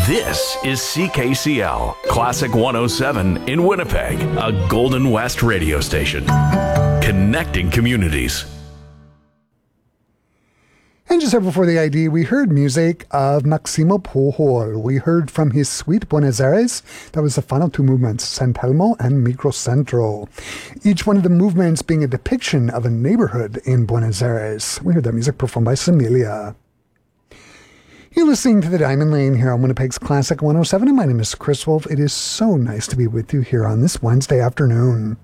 This is CKCL, Classic 107 in Winnipeg, a Golden West radio station. Connecting communities. And just before the ID, we heard music of Maximo Pujol. We heard from his suite Buenos Aires. That was the final two movements, San Telmo and Microcentro. Each one of the movements being a depiction of a neighborhood in Buenos Aires. We heard that music performed by Samilia. You're listening to The Diamond Lane here on Winnipeg's Classic 107, and my name is Chris Wolf. It is so nice to be with you here on this Wednesday afternoon.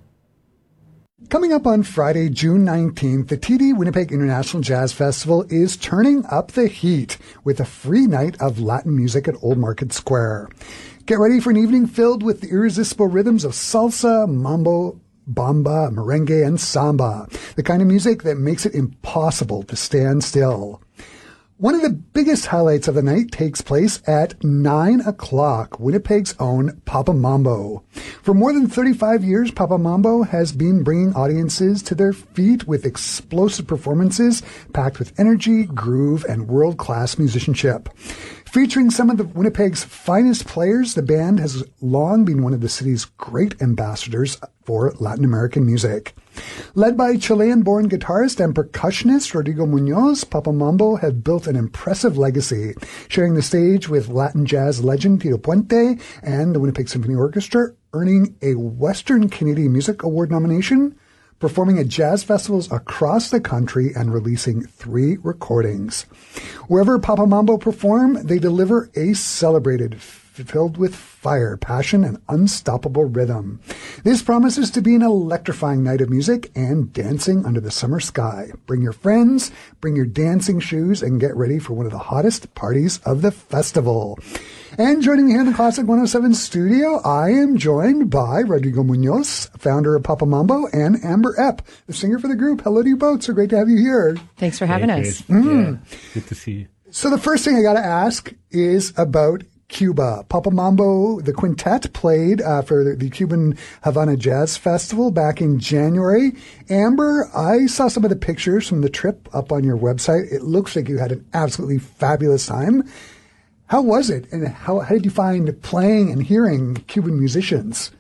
Coming up on Friday, June 19th, the TD Winnipeg International Jazz Festival is turning up the heat with a free night of Latin music at Old Market Square. Get ready for an evening filled with the irresistible rhythms of salsa, mambo, bamba, merengue, and samba, the kind of music that makes it impossible to stand still. One of the biggest highlights of the night takes place at 9 o'clock, Winnipeg's own Papa Mambo. For more than 35 years, Papa Mambo has been bringing audiences to their feet with explosive performances packed with energy, groove, and world-class musicianship. Featuring some of the Winnipeg's finest players, the band has long been one of the city's great ambassadors for Latin American music. Led by Chilean-born guitarist and percussionist Rodrigo Munoz, Papa Mambo have built an impressive legacy, sharing the stage with Latin jazz legend Tito Puente and the Winnipeg Symphony Orchestra, earning a Western Canadian Music Award nomination, performing at jazz festivals across the country, and releasing 3 recordings. Wherever Papa Mambo perform, they deliver a celebrated, filled with fire, passion, and unstoppable rhythm. This promises to be an electrifying night of music and dancing under the summer sky. Bring your friends, bring your dancing shoes, and get ready for one of the hottest parties of the festival. And joining me here in the Classic 107 studio, I am joined by Rodrigo Munoz, founder of Papa Mambo, and Amber Epp, the singer for the group. Hello to you both. So great to have you here. Thanks for having us. Yeah, good to see you. So the first thing I got to ask is about Cuba. Papa Mambo, the quintet, played for the Cuban Havana Jazz Festival back in January. Amber, I saw some of the pictures from the trip up on your website. It looks like you had an absolutely fabulous time. How was it, and how did you find playing and hearing Cuban musicians?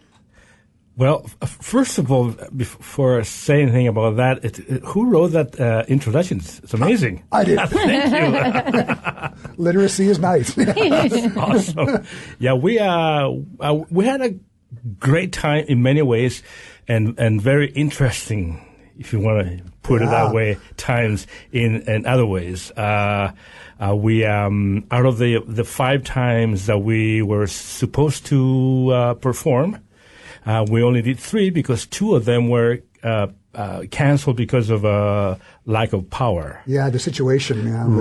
Well, first of all, before I say anything about that, who wrote that introduction? It's amazing. I did. Thank you. Literacy is nice. Awesome. Yeah, we had a great time in many ways, and very interesting, if you want to put it that way, times in other ways. We out of the 5 times that we were supposed to perform, we only did 3 because 2 of them were canceled because of lack of power. Yeah, the situation. Yeah.